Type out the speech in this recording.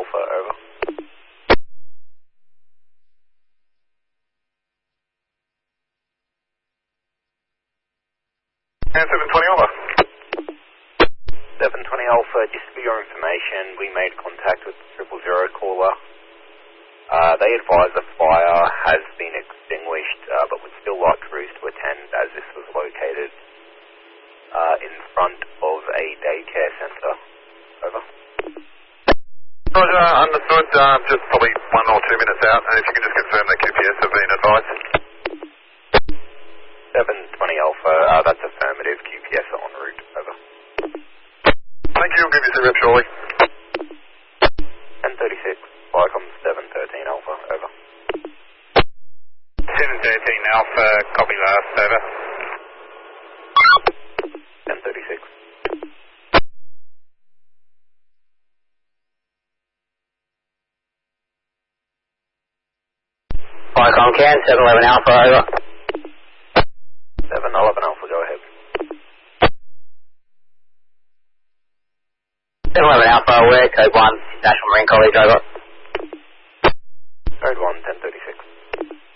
Alpha, over. And 720 Alpha. 720 Alpha, just for your information, we made contact with the 000 caller. They advise the fire has been extinguished, but would still like crews to attend as this was located in front of a daycare centre. Over. Roger, understood. Just probably 1 or 2 minutes out, and if you can just confirm that QPS have been advised. 720 Alpha, that's affirmative. QPS are en route. Over. Thank you. We'll give you some rep shortly. 1036, Flycom 713 Alpha. Over. 713 Alpha, copy last. Over. 1036. Flycom can, 711 Alpha, over. 711 Alpha, go ahead. 711 Alpha, aware, code 1, National Marine College, over. Code 1, 1036.